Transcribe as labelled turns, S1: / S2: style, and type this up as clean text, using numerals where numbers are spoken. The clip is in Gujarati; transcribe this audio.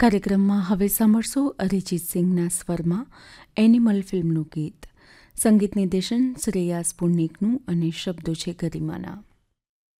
S1: કાર્યક્રમમાં હવે સાંભળશો અરિજીત સિંઘના સ્વરમાં એનિમલ ફિલ્મનું ગીત. સંગીત નિર્દેશન શ્રેયાસ પુણ્યકનું અને શબ્દો છે ગરિમાના.